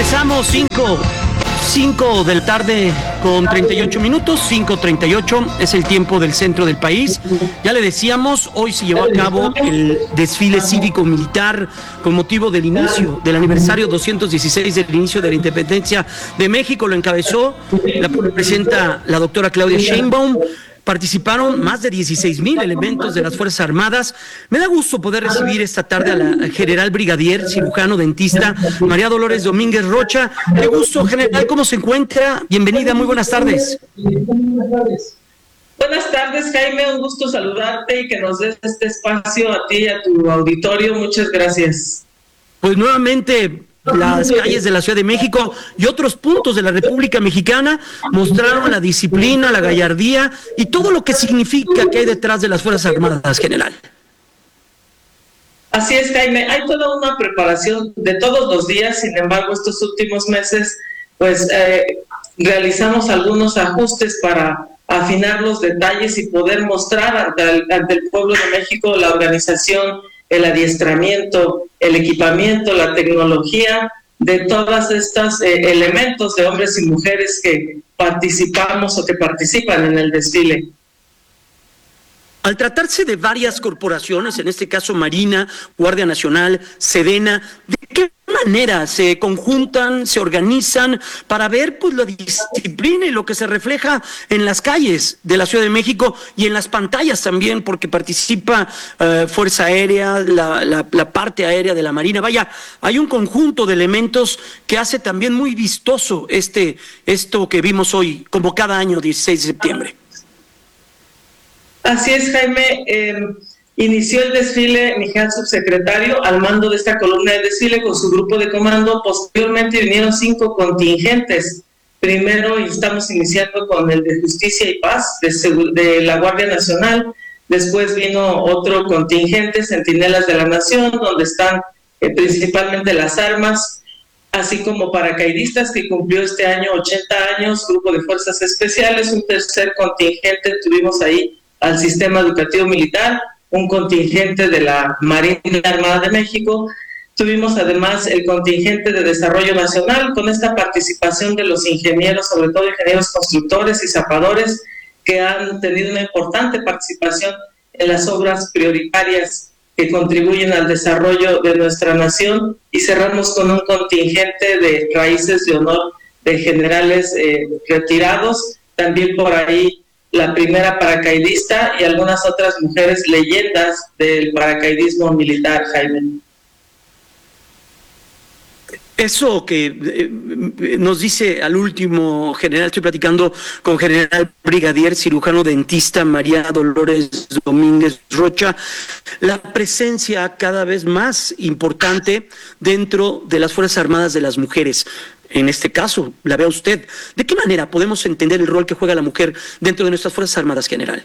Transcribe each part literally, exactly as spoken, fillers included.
Regresamos, cinco, cinco de la tarde con treinta y ocho minutos, cinco treinta y ocho es el tiempo del centro del país. Ya le decíamos, hoy se llevó a cabo el desfile cívico-militar con motivo del inicio, del aniversario doscientos dieciséis del inicio de la independencia de México. Lo encabezó la presidenta, la doctora Claudia Sheinbaum. Participaron más de dieciséis mil elementos de las Fuerzas Armadas. Me da gusto poder recibir esta tarde a la general brigadier, cirujano dentista, María Dolores Domínguez Rocha. Qué gusto, general, ¿cómo se encuentra? Bienvenida, muy buenas tardes. Buenas tardes, Jaime, un gusto saludarte y que nos des este espacio a ti y a tu auditorio. Muchas gracias. Pues nuevamente, las calles de la Ciudad de México y otros puntos de la República Mexicana mostraron la disciplina, la gallardía y todo lo que significa que hay detrás de las Fuerzas Armadas, general. Así es, Jaime, hay toda una preparación de todos los días. Sin embargo, estos últimos meses pues eh, realizamos algunos ajustes para afinar los detalles y poder mostrar ante el, ante el pueblo de México la organización, el adiestramiento, el equipamiento, la tecnología de todos estos eh, elementos de hombres y mujeres que participamos o que participan en el desfile. Al tratarse de varias corporaciones, en este caso Marina, Guardia Nacional, Sedena, ¿de qué manera se conjuntan, se organizan para ver pues la disciplina y lo que se refleja en las calles de la Ciudad de México y en las pantallas también, porque participa eh, Fuerza Aérea, la, la, la parte aérea de la Marina? Vaya, hay un conjunto de elementos que hace también muy vistoso este esto que vimos hoy, como cada año, dieciséis de septiembre. Así es, Jaime. Eh, inició el desfile mi general subsecretario al mando de esta columna de desfile con su grupo de comando. Posteriormente vinieron cinco contingentes. Primero estamos iniciando con el de Justicia y Paz de, de la Guardia Nacional. Después vino otro contingente, Centinelas de la Nación, donde están eh, principalmente las armas, así como paracaidistas, que cumplió este año ochenta años, grupo de fuerzas especiales. Un tercer contingente tuvimos ahí al sistema educativo militar, un contingente de la Marina Armada de México. Tuvimos además el contingente de desarrollo nacional, con esta participación de los ingenieros, sobre todo ingenieros constructores y zapadores, que han tenido una importante participación en las obras prioritarias que contribuyen al desarrollo de nuestra nación. Y cerramos con un contingente de raíces de honor de generales eh, retirados, también por ahí la primera paracaidista y algunas otras mujeres leyendas del paracaidismo militar, Jaime. Eso que eh, nos dice al último, general, estoy platicando con general brigadier cirujano dentista María Dolores Domínguez Rocha, la presencia cada vez más importante dentro de las Fuerzas Armadas de las mujeres. En este caso, la vea usted. ¿De qué manera podemos entender el rol que juega la mujer dentro de nuestras Fuerzas Armadas, general?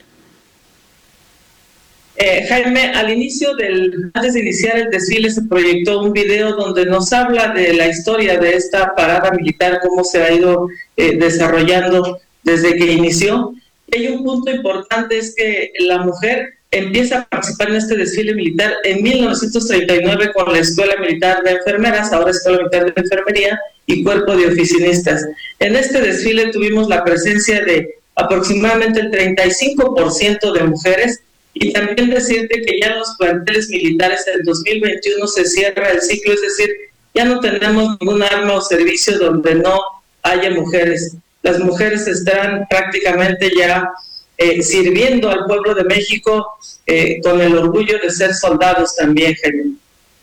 Eh, Jaime, al inicio del, antes de iniciar el desfile se proyectó un video donde nos habla de la historia de esta parada militar, cómo se ha ido eh, desarrollando desde que inició. Y hay un punto importante, es que la mujer empieza a participar en este desfile militar en mil novecientos treinta y nueve con la Escuela Militar de Enfermeras, ahora Escuela Militar de Enfermería, y Cuerpo de Oficinistas. En este desfile tuvimos la presencia de aproximadamente el treinta y cinco por ciento de mujeres. Y también decirte que ya en los planteles militares en dos mil veintiuno se cierra el ciclo, es decir, ya no tenemos ningún arma o servicio donde no haya mujeres. Las mujeres estarán prácticamente ya eh, sirviendo al pueblo de México eh, con el orgullo de ser soldados también, Jaime.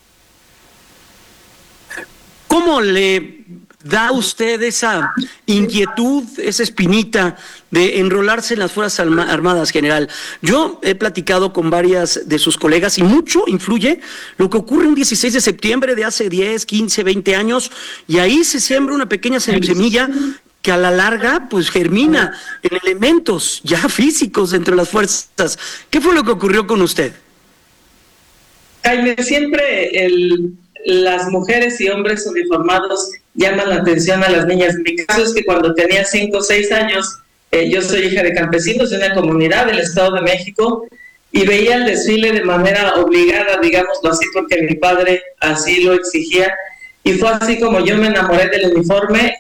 ¿Cómo le da usted esa inquietud, esa espinita de enrolarse en las Fuerzas Armadas, general? Yo he platicado con varias de sus colegas y mucho influye lo que ocurre un dieciséis de septiembre de hace diez, quince, veinte años, y ahí se siembra una pequeña semilla que a la larga pues germina en elementos ya físicos entre las fuerzas. ¿Qué fue lo que ocurrió con usted? Jaime, siempre el, las mujeres y hombres uniformados llaman la atención a las niñas. Mi caso es que cuando tenía cinco o seis años, eh, yo soy hija de campesinos de una comunidad del Estado de México y veía el desfile de manera obligada, digámoslo así, porque mi padre así lo exigía. y fue así como yo me enamoré del uniforme